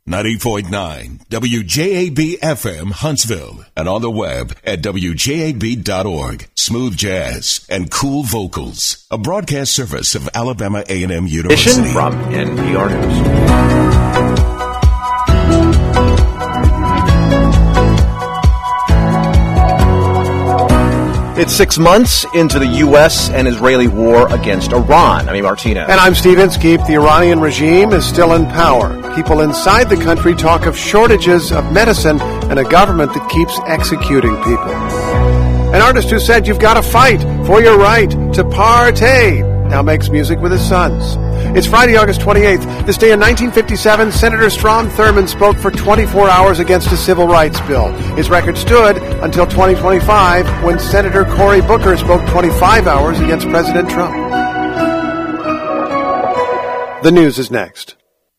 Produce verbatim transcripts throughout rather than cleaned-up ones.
ninety point nine W J A B F M Huntsville and on the web at W J A B dot org. Smooth jazz and cool vocals. A broadcast service of Alabama A and M University. From N P R News. It's six months into the U S and Israeli war against Iran. I'm Martinez. And I'm Steve Inskeep. The Iranian regime is still in power. People inside the country talk of shortages of medicine and a government that keeps executing people. An artist who said you've got to fight for your right to partay now makes music with his sons. It's Friday, August twenty-eighth. This day in nineteen fifty-seven, Senator Strom Thurmond spoke for twenty-four hours against a civil rights bill. His record stood until twenty twenty-five, when Senator Cory Booker spoke twenty-five hours against President Trump. The news is next.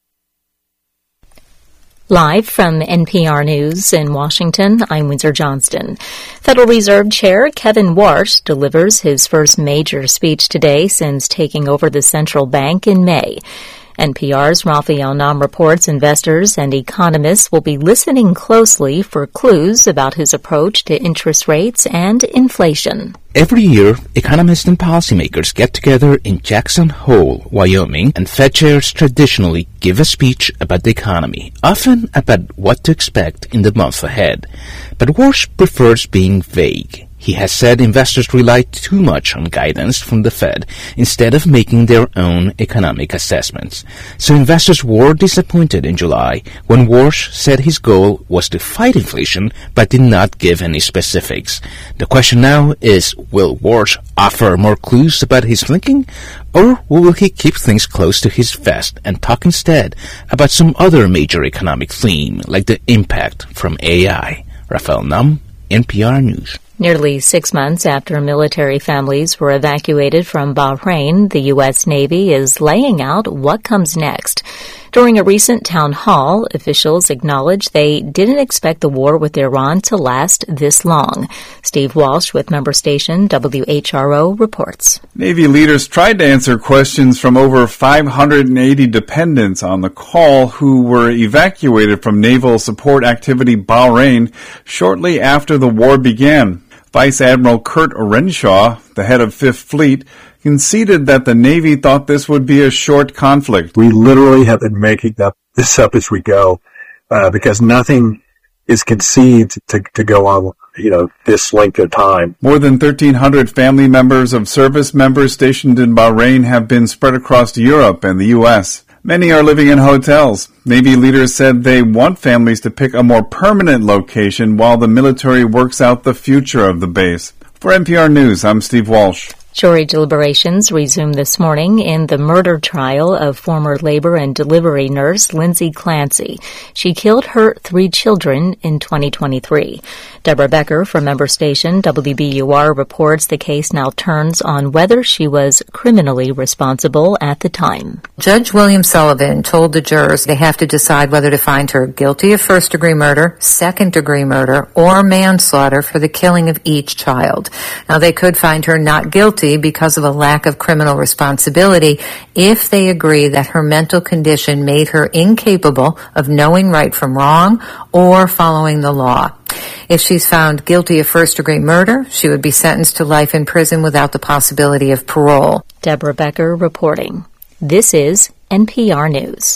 Live from N P R News in Washington, I'm Windsor Johnston. Federal Reserve Chair Kevin Warsh delivers his first major speech today since taking over the central bank in May. N P R's Rafi Al-Nam reports investors and economists will be listening closely for clues about his approach to interest rates and inflation. Every year, economists and policymakers get together in Jackson Hole, Wyoming, and Fed chairs traditionally give a speech about the economy, often about what to expect in the month ahead. But Warsh prefers being vague. He has said investors rely too much on guidance from the Fed instead of making their own economic assessments. So investors were disappointed in July when Warsh said his goal was to fight inflation but did not give any specifics. The question now is, will Warsh offer more clues about his thinking, or will he keep things close to his vest and talk instead about some other major economic theme like the impact from A I? Rafi Al-Nam, N P R News. Nearly six months after military families were evacuated from Bahrain, the U S. Navy is laying out what comes next. During a recent town hall, officials acknowledged they didn't expect the war with Iran to last this long. Steve Walsh with member station W H R O reports. Navy leaders tried to answer questions from over five hundred eighty dependents on the call who were evacuated from Naval Support Activity Bahrain shortly after the war began. Vice Admiral Kurt Orenshaw, the head of Fifth Fleet, conceded that the Navy thought this would be a short conflict. We literally have been making up this up as we go, uh, because nothing is conceived to, to go on, you know, this length of time. More than thirteen hundred family members of service members stationed in Bahrain have been spread across Europe and the U S. Many are living in hotels. Navy leaders said they want families to pick a more permanent location while the military works out the future of the base. For N P R News, I'm Steve Walsh. Jury deliberations resumed this morning in the murder trial of former labor and delivery nurse Lindsay Clancy. She killed her three children in twenty twenty-three. Deborah Becker from member station W B U R reports the case now turns on whether she was criminally responsible at the time. Judge William Sullivan told the jurors they have to decide whether to find her guilty of first-degree murder, second-degree murder, or manslaughter for the killing of each child. Now, they could find her not guilty because of a lack of criminal responsibility if they agree that her mental condition made her incapable of knowing right from wrong or following the law. If she's found guilty of first-degree murder, she would be sentenced to life in prison without the possibility of parole. Deborah Becker reporting. This is N P R News.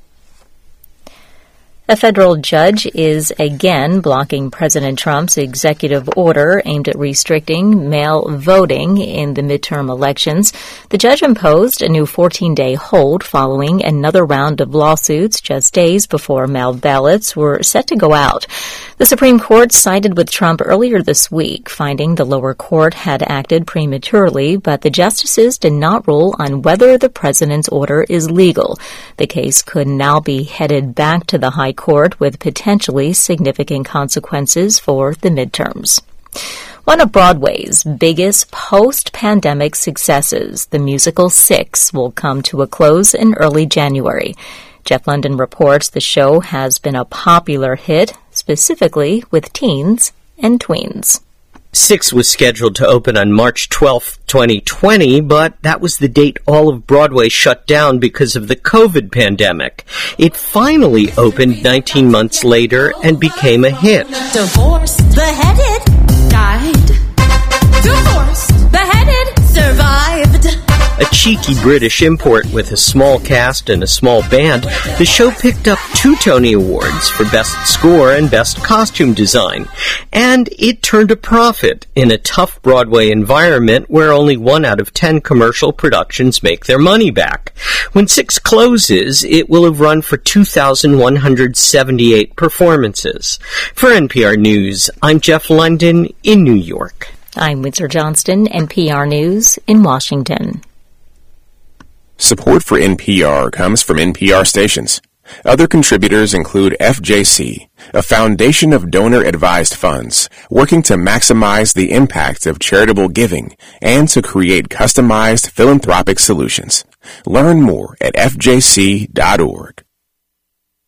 A federal judge is again blocking President Trump's executive order aimed at restricting mail voting in the midterm elections. The judge imposed a new fourteen-day hold following another round of lawsuits just days before mailed ballots were set to go out. The Supreme Court sided with Trump earlier this week, finding the lower court had acted prematurely, but the justices did not rule on whether the president's order is legal. The case could now be headed back to the High Court with potentially significant consequences for the midterms. One of Broadway's biggest post-pandemic successes, the musical Six, will come to a close in early January. Jeff London reports the show has been a popular hit, specifically with teens and tweens. Six was scheduled to open on March twelfth, twenty twenty, but that was the date all of Broadway shut down because of the COVID pandemic. It finally opened nineteen months later and became a hit. Divorced, beheaded, died. Divorced, beheaded, survived. A cheeky British import with a small cast and a small band, the show picked up two Tony Awards for Best Score and Best Costume Design. And it turned a profit in a tough Broadway environment where only one out of ten commercial productions make their money back. When Six closes, it will have run for two thousand one hundred seventy-eight performances. For N P R News, I'm Jeff London in New York. I'm Windsor Johnston, N P R News in Washington. Support for N P R comes from N P R stations. Other contributors include F J C, a foundation of donor-advised funds working to maximize the impact of charitable giving and to create customized philanthropic solutions. Learn more at F J C dot org.